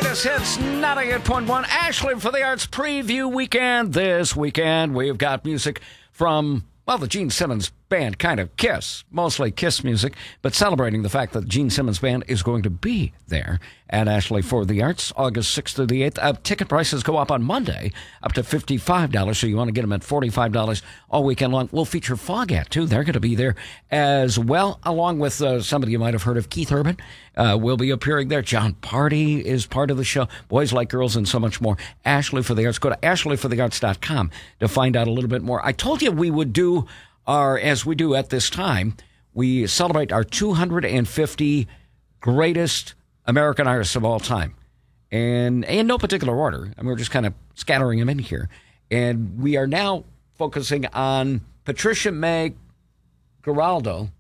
Greatest Hits 98.1. Ashley for the Arts Preview Weekend. This weekend, we've got music from, well, the Gene Simmons Band, kind of Kiss, mostly Kiss music, but celebrating the fact that the Gene Simmons Band is going to be there at Ashley for the Arts, August 6th to the 8th. Ticket prices go up on Monday, up to $55, so you want to get them at $45 all weekend long. We'll feature Foghat, too. They're going to be there as well, along with somebody you might have heard of, Keith Urban, will be appearing there. John Party is part of the show. Boys Like Girls and so much more. Ashley for the Arts. Go to ashleyforthearts.com to find out a little bit more. I told you we would do as we do at this time, we celebrate our 250 greatest American artists of all time. And in no particular order. I mean, we're just kind of scattering them in here. And we are now focusing on Patricia May Geraldo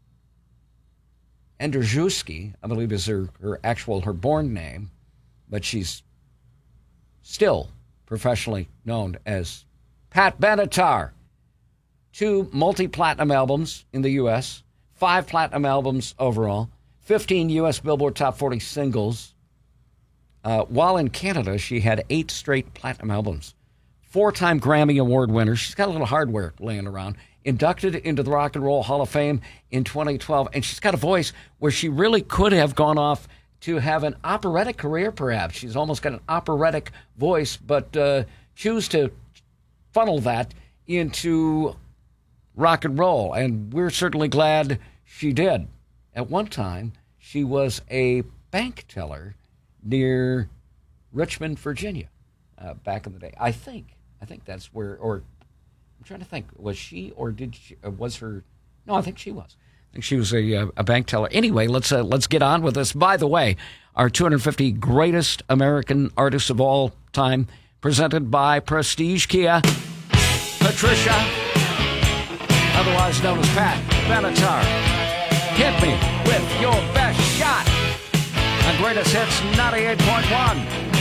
Andrzejewski, I believe is her born name, but she's still professionally known as Pat Benatar. 2 multi-platinum albums in the U.S., 5 platinum albums overall, 15 U.S. Billboard Top 40 singles. While in Canada, she had 8 straight platinum albums. 4-time Grammy Award winner. She's got a little hardware laying around. Inducted into the Rock and Roll Hall of Fame in 2012. And she's got a voice where she really could have gone off to have an operatic career, perhaps. She's almost got an operatic voice, but choose to funnel that into rock and roll, and we're certainly glad she did. At one time, she was a bank teller near Richmond, Virginia, back in the day. I think that's where, or I'm trying to think, was she, or did she, was her, no, I think she was. I think she was a bank teller. Anyway, let's get on with this. By the way, our 250 greatest American artists of all time, presented by Prestige Kia, Patricia, otherwise known as Pat Benatar. Hit me with your best shot on Greatest Hits 98.1.